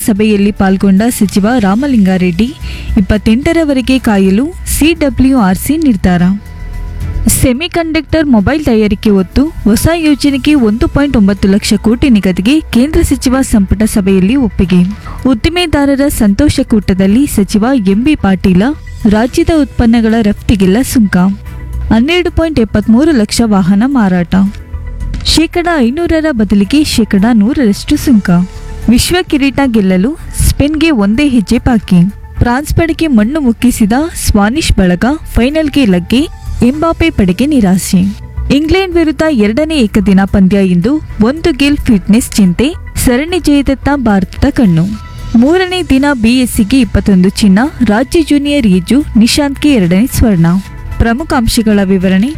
ಸಭೆಯಲ್ಲಿ ಪಾಲ್ಗೊಂಡ ಸಚಿವ ರಾಮಲಿಂಗಾರೆಡ್ಡಿ 28ರವರೆಗೆ ಕಾಯಲು ಸಿಡಬ್ಲ್ಯೂಆರ್ಸಿ ನಿರ್ಧಾರ. ಸೆಮಿಕಂಡಕ್ಟರ್ ಮೊಬೈಲ್ ತಯಾರಿಕೆ ಒತ್ತು ಹೊಸ ಯೋಜನೆಗೆ 1.9 ಲಕ್ಷ ಕೋಟಿ ನಿಗದಿಗೆ ಕೇಂದ್ರ ಸಚಿವ ಸಂಪುಟ ಸಭೆಯಲ್ಲಿ ಒಪ್ಪಿಗೆ. ಉದ್ದಿಮೆದಾರರ ಸಂತೋಷ ಕೂಟದಲ್ಲಿ ಸಚಿವ ಎಂಬಿ ಪಾಟೀಲ ರಾಜ್ಯದ ಉತ್ಪನ್ನಗಳ ರಫ್ತಿಗೆಲ್ಲ ಸುಂಕ. 12.73 ಲಕ್ಷ ವಾಹನ ಮಾರಾಟ. ಶೇಕಡ 500ರ ಬದಲಿಗೆ ಶೇಕಡ 100ರಷ್ಟು ಸುಂಕ. ವಿಶ್ವ ಕಿರೀಟ ಗೆಲ್ಲಲು ಸ್ಪೇನ್ಗೆ ಒಂದೇ ಹೆಜ್ಜೆ ಬಾಕಿ. ಫ್ರಾನ್ಸ್ ಪಡೆಗೆ ಮಣ್ಣು ಮುಕ್ಕಿಸಿದ ಸ್ಪಾನಿಷ್ ಬಳಗ ಫೈನಲ್ಗೆ ಲಗ್ಗೆ. ಎಂಬಾಪೆ ಪಡೆಗೆ ನಿರಾಸೆ. ಇಂಗ್ಲೆಂಡ್ ವಿರುದ್ಧ 2ನೇ ಏಕದಿನ ಪಂದ್ಯ ಇಂದು 1 ಗೆಲ್ ಫಿಟ್ನೆಸ್ ಚಿಂತೆ. ಸರಣಿ ಜಯದತ್ತ ಭಾರತದ ಕಣ್ಣು. 3ನೇ ದಿನ ಬಿಎಸ್ಸಿಗೆ 21 ಚಿನ್ನ. ರಾಜ್ಯ ಜೂನಿಯರ್ ಈಜು ನಿಶಾಂತ್ಗೆ 2ನೇ ಸ್ವರ್ಣ. ಪ್ರಮುಖ ಅಂಶಗಳ ವಿವರಣೆ.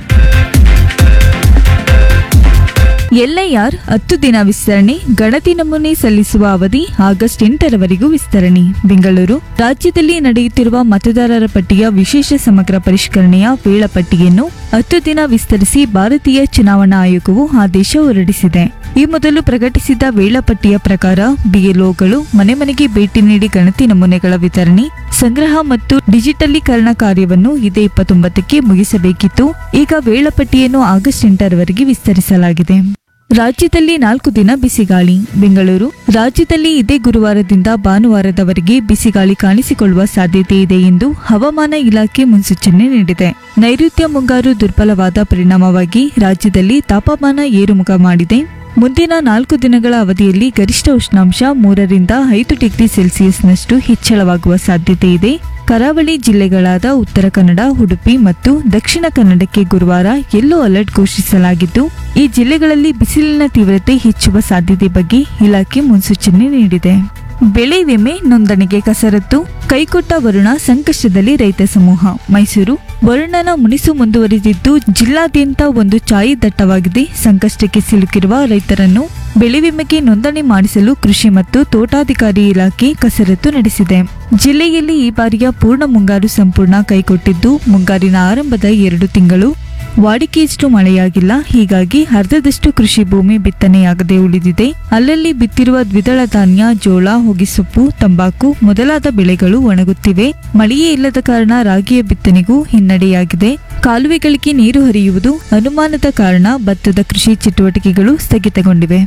ಎಲ್ಐಆರ್ 10 ದಿನ ವಿಸ್ತರಣೆ. ಗಣತಿ ನಮೂನೆ ಸಲ್ಲಿಸುವ ಅವಧಿ ಆಗಸ್ಟ್ 8ರವರೆಗೂ ವಿಸ್ತರಣೆ. ಬೆಂಗಳೂರು. ರಾಜ್ಯದಲ್ಲಿ ನಡೆಯುತ್ತಿರುವ ಮತದಾರರ ಪಟ್ಟಿಯ ವಿಶೇಷ ಸಮಗ್ರ ಪರಿಷ್ಕರಣೆಯ ವೇಳಾಪಟ್ಟಿಯನ್ನು 10 ದಿನ ವಿಸ್ತರಿಸಿ ಭಾರತೀಯ ಚುನಾವಣಾ ಆಯೋಗವು ಆದೇಶ ಹೊರಡಿಸಿದೆ. ಈ ಮೊದಲು ಪ್ರಕಟಿಸಿದ ವೇಳಾಪಟ್ಟಿಯ ಪ್ರಕಾರ ಬಿಎಲ್ಒಗಳು ಮನೆ ಮನೆಗೆ ಭೇಟಿ ನೀಡಿ ಗಣತಿ ನಮೂನೆಗಳ ವಿತರಣೆ, ಸಂಗ್ರಹ ಮತ್ತು ಡಿಜಿಟಲೀಕರಣ ಕಾರ್ಯವನ್ನು ಇದೇ 29ಕ್ಕೆ ಮುಗಿಸಬೇಕಿತ್ತು. ಈಗ ವೇಳಾಪಟ್ಟಿಯನ್ನು ಆಗಸ್ಟ್ 8ರವರೆಗೆ ವಿಸ್ತರಿಸಲಾಗಿದೆ. ರಾಜ್ಯದಲ್ಲಿ 4 ದಿನ ಬಿಸಿಗಾಳಿ. ಬೆಂಗಳೂರು. ರಾಜ್ಯದಲ್ಲಿ ಇದೇ ಗುರುವಾರದಿಂದ ಭಾನುವಾರದವರೆಗೆ ಬಿಸಿಗಾಳಿ ಕಾಣಿಸಿಕೊಳ್ಳುವ ಸಾಧ್ಯತೆ ಇದೆ ಎಂದು ಹವಾಮಾನ ಇಲಾಖೆ ಮುನ್ಸೂಚನೆ ನೀಡಿದೆ. ನೈಋತ್ಯ ಮುಂಗಾರು ದುರ್ಬಲವಾದ ಪರಿಣಾಮವಾಗಿ ರಾಜ್ಯದಲ್ಲಿ ತಾಪಮಾನ ಏರುಮುಖ ಮಾಡಿದೆ. ಮುಂದಿನ 4 ದಿನಗಳ ಅವಧಿಯಲ್ಲಿ ಗರಿಷ್ಠ ಉಷ್ಣಾಂಶ 3ರಿಂದ 5 ಡಿಗ್ರಿ ಸೆಲ್ಸಿಯಸ್ನಷ್ಟು ಹೆಚ್ಚಳವಾಗುವ ಸಾಧ್ಯತೆ ಇದೆ. ಕರಾವಳಿ ಜಿಲ್ಲೆಗಳಾದ ಉತ್ತರ ಕನ್ನಡ, ಉಡುಪಿ ಮತ್ತು ದಕ್ಷಿಣ ಕನ್ನಡಕ್ಕೆ ಗುರುವಾರ ಯೆಲ್ಲೋ ಅಲರ್ಟ್ ಘೋಷಿಸಲಾಗಿದ್ದು, ಈ ಜಿಲ್ಲೆಗಳಲ್ಲಿ ಬಿಸಿಲಿನ ತೀವ್ರತೆ ಹೆಚ್ಚುವ ಸಾಧ್ಯತೆ ಬಗ್ಗೆ ಇಲಾಖೆ ಮುನ್ಸೂಚನೆ ನೀಡಿದೆ. ಬೆಳೆ ವಿಮೆ ನೋಂದಣಿಗೆ ಕಸರತ್ತು. ಕೈಕೊಟ್ಟ ವರುಣ, ಸಂಕಷ್ಟದಲ್ಲಿ ರೈತ ಸಮೂಹ. ಮೈಸೂರು. ವರುಣನ ಮುನಿಸು ಮುಂದುವರಿದಿದ್ದು ಜಿಲ್ಲಾದ್ಯಂತ ಒಂದು ಛಾಯೆ ದಟ್ಟವಾಗಿದೆ. ಸಂಕಷ್ಟಕ್ಕೆ ಸಿಲುಕಿರುವ ರೈತರನ್ನು ಬೆಳೆ ವಿಮೆಗೆ ನೋಂದಣಿ ಮಾಡಿಸಲು ಕೃಷಿ ಮತ್ತು ತೋಟಾಧಿಕಾರಿ ಇಲಾಖೆ ಕಸರತ್ತು ನಡೆಸಿದೆ. ಜಿಲ್ಲೆಯಲ್ಲಿ ಈ ಬಾರಿಯ ಪೂರ್ಣ ಮುಂಗಾರು ಸಂಪೂರ್ಣ ಕೈಕೊಟ್ಟಿದ್ದು, ಮುಂಗಾರಿನ ಆರಂಭದ 2 ತಿಂಗಳು ವಾಡಿಕೆಯಷ್ಟು ಮಳೆಯಾಗಿಲ್ಲ. ಹೀಗಾಗಿ ಅರ್ಧದಷ್ಟು ಕೃಷಿ ಭೂಮಿ ಬಿತ್ತನೆಯಾಗದೆ ಉಳಿದಿದೆ. ಅಲ್ಲಲ್ಲಿ ಬಿತ್ತಿರುವ ದ್ವಿದಳ ಧಾನ್ಯ, ಜೋಳ, ಹೊಗೆಸೊಪ್ಪು, ತಂಬಾಕು ಮೊದಲಾದ ಬೆಳೆಗಳು ಒಣಗುತ್ತಿವೆ. ಮಳೆಯೇ ಇಲ್ಲದ ಕಾರಣ ರಾಗಿಯ ಬಿತ್ತನೆಗೂ ಹಿನ್ನಡೆಯಾಗಿದೆ. ಕಾಲುವೆಗಳಿಗೆ ನೀರು ಹರಿಯುವುದು ಅನುಮಾನದ ಕಾರಣ ಭತ್ತದ ಕೃಷಿ ಚಟುವಟಿಕೆಗಳು ಸ್ಥಗಿತಗೊಂಡಿವೆ.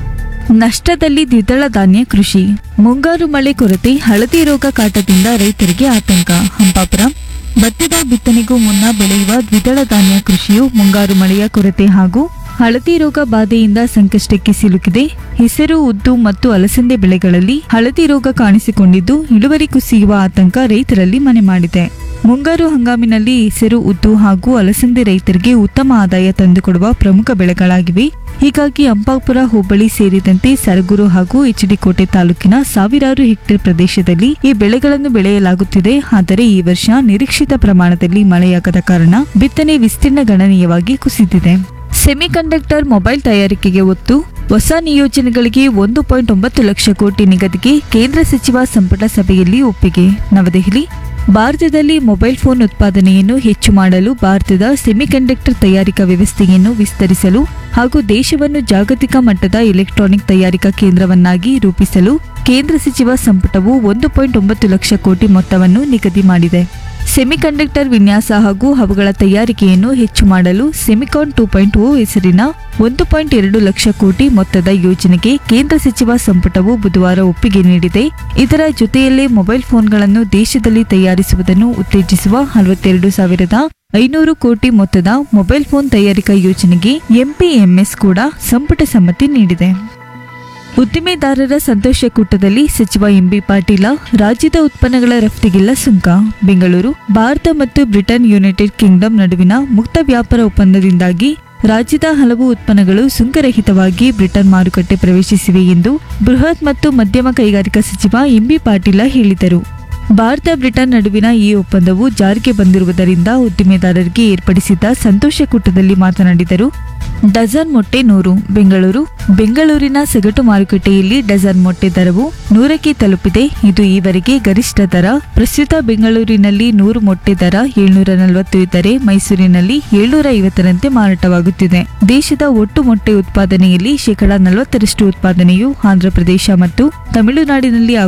ನಷ್ಟದಲ್ಲಿ ದ್ವಿದಳ ಧಾನ್ಯ ಕೃಷಿ. ಮುಂಗಾರು ಮಳೆ ಕೊರತೆ, ಹಳದಿ ರೋಗ ಕಾಟದಿಂದ ರೈತರಿಗೆ ಆತಂಕ. ಹಂಪಾಪುರ. ಭತ್ತದ ಬಿತ್ತನೆಗೂ ಮುನ್ನ ಬೆಳೆಯುವ ದ್ವಿದಳ ಧಾನ್ಯ ಕೃಷಿಯು ಮುಂಗಾರು ಮಳೆಯ ಕೊರತೆ ಹಾಗೂ ಹಳದಿ ರೋಗ ಬಾಧೆಯಿಂದ ಸಂಕಷ್ಟಕ್ಕೆ ಸಿಲುಕಿದೆ. ಹೆಸರು, ಉದ್ದು ಮತ್ತು ಅಲಸಂದೆ ಬೆಳೆಗಳಲ್ಲಿ ಹಳದಿ ರೋಗ ಕಾಣಿಸಿಕೊಂಡಿದ್ದು ಇಳುವರಿ ಕುಸಿಯುವ ಆತಂಕ ರೈತರಲ್ಲಿ ಮನೆ ಮಾಡಿದೆ. ಮುಂಗಾರು ಹಂಗಾಮಿನಲ್ಲಿ ಹೆಸರು, ಉದ್ದು ಹಾಗೂ ಅಲಸಂದೆ ರೈತರಿಗೆ ಉತ್ತಮ ಆದಾಯ ತಂದುಕೊಡುವ ಪ್ರಮುಖ ಬೆಳೆಗಳಾಗಿವೆ. ಹೀಗಾಗಿ ಅಂಪಾಪುರ ಹೋಬಳಿ ಸೇರಿದಂತೆ ಸರಗೂರು ಹಾಗೂ ಎಚ್ಡಿಕೋಟೆ ತಾಲೂಕಿನ ಸಾವಿರಾರು ಹೆಕ್ಟೇರ್ ಪ್ರದೇಶದಲ್ಲಿ ಈ ಬೆಳೆಗಳನ್ನು ಬೆಳೆಯಲಾಗುತ್ತಿದೆ. ಆದರೆ ಈ ವರ್ಷ ನಿರೀಕ್ಷಿತ ಪ್ರಮಾಣದಲ್ಲಿ ಮಳೆಯಾಗದ ಕಾರಣ ಬಿತ್ತನೆ ವಿಸ್ತೀರ್ಣ ಗಣನೀಯವಾಗಿ ಕುಸಿದಿದೆ. ಸೆಮಿಕಂಡಕ್ಟರ್ ಮೊಬೈಲ್ ತಯಾರಿಕೆಗೆ ಒತ್ತು. ಹೊಸ ನಿಯೋಜನೆಗಳಿಗೆ 1.9 ಲಕ್ಷ ಕೋಟಿ ನಿಗದಿಗೆ ಕೇಂದ್ರ ಸಚಿವ ಸಂಪುಟ ಸಭೆಯಲ್ಲಿ ಒಪ್ಪಿಗೆ. ನವದೆಹಲಿ. ಭಾರತದಲ್ಲಿ ಮೊಬೈಲ್ ಫೋನ್ ಉತ್ಪಾದನೆಯನ್ನು ಹೆಚ್ಚು ಮಾಡಲು ಭಾರತದ ಸೆಮಿಕಂಡಕ್ಟರ್ ತಯಾರಿಕಾ ವ್ಯವಸ್ಥೆಯನ್ನು ವಿಸ್ತರಿಸಲು ಹಾಗೂ ದೇಶವನ್ನು ಜಾಗತಿಕ ಮಟ್ಟದ ಎಲೆಕ್ಟ್ರಾನಿಕ್ ತಯಾರಿಕಾ ಕೇಂದ್ರವನ್ನಾಗಿ ರೂಪಿಸಲು ಕೇಂದ್ರ ಸಚಿವ ಸಂಪುಟವು 1.9 ಲಕ್ಷ ಕೋಟಿ ಮೊತ್ತವನ್ನು ನಿಗದಿ ಮಾಡಿದೆ. ಸೆಮಿಕಂಡಕ್ಟರ್ ವಿನ್ಯಾಸ ಹಾಗೂ ಅವುಗಳ ತಯಾರಿಕೆಯನ್ನು ಹೆಚ್ಚು ಮಾಡಲು ಸೆಮಿಕಾನ್ 2.0 ಹೆಸರಿನ 1.2 ಲಕ್ಷ ಕೋಟಿ ಮೊತ್ತದ ಯೋಜನೆಗೆ ಕೇಂದ್ರ ಸಚಿವ ಸಂಪುಟವು ಬುಧವಾರ ಒಪ್ಪಿಗೆ ನೀಡಿದೆ. ಇದರ ಜೊತೆಯಲ್ಲೇ ಮೊಬೈಲ್ ಫೋನ್ಗಳನ್ನು ದೇಶದಲ್ಲಿ ತಯಾರಿಸುವುದನ್ನು ಉತ್ತೇಜಿಸುವ 42,500 ಕೋಟಿ ಮೊತ್ತದ ಮೊಬೈಲ್ ಫೋನ್ ತಯಾರಿಕಾ ಯೋಜನೆಗೆ ಎಂಪಿಎಂಎಸ್ ಕೂಡ ಸಂಪುಟ ಸಮ್ಮತಿ ನೀಡಿದೆ. ಉದ್ದಿಮೆದಾರರ ಸಂತೋಷ ಕೂಟದಲ್ಲಿ ಸಚಿವ ಎಂಬಿ ಪಾಟೀಲ ರಾಜ್ಯದ ಉತ್ಪನ್ನಗಳ ರಫ್ತಿಗೆಲ್ಲ ಸುಂಕ. ಬೆಂಗಳೂರು. ಭಾರತ ಮತ್ತು ಬ್ರಿಟನ್ ಯುನೈಟೆಡ್ ಕಿಂಗ್ಡಮ್ ನಡುವಿನ ಮುಕ್ತ ವ್ಯಾಪಾರ ಒಪ್ಪಂದದಿಂದಾಗಿ ರಾಜ್ಯದ ಹಲವು ಉತ್ಪನ್ನಗಳು ಸುಂಕರಹಿತವಾಗಿ ಬ್ರಿಟನ್ ಮಾರುಕಟ್ಟೆ ಪ್ರವೇಶಿಸಿವೆ ಎಂದು ಬೃಹತ್ ಮತ್ತು ಮಧ್ಯಮ ಕೈಗಾರಿಕಾ ಸಚಿವ ಎಂಬಿ ಪಾಟೀಲ ಹೇಳಿದರು. ಭಾರತ ಬ್ರಿಟನ್ ನಡುವಿನ ಈ ಒಪ್ಪಂದವು ಜಾರಿಗೆ ಬಂದಿರುವುದರಿಂದ ಉದ್ದಿಮೆದಾರರಿಗೆ ಏರ್ಪಡಿಸಿದ್ದ ಸಂತೋಷ ಕೂಟದಲ್ಲಿ ಮಾತನಾಡಿದರು. ಡಜನ್ ಮೊಟ್ಟೆ 100. ಬೆಂಗಳೂರು. ಬೆಂಗಳೂರಿನ ಸಗಟು ಮಾರುಕಟ್ಟೆಯಲ್ಲಿ ಡಜನ್ ಮೊಟ್ಟೆ ದರವು 100ಕ್ಕೆ ತಲುಪಿದೆ. ಇದು ಈವರೆಗೆ ಗರಿಷ್ಠ ದರ. ಪ್ರಸ್ತುತ ಬೆಂಗಳೂರಿನಲ್ಲಿ 100 ಮೊಟ್ಟೆ ದರ 740 ಇದ್ದರೆ ಮೈಸೂರಿನಲ್ಲಿ 750ರಂತೆ ಮಾರಾಟವಾಗುತ್ತಿದೆ. ದೇಶದ ಒಟ್ಟು ಮೊಟ್ಟೆ ಉತ್ಪಾದನೆಯಲ್ಲಿ 40% ಉತ್ಪಾದನೆಯು ಆಂಧ್ರಪ್ರದೇಶ ಮತ್ತು ತಮಿಳುನಾಡಿನಲ್ಲಿ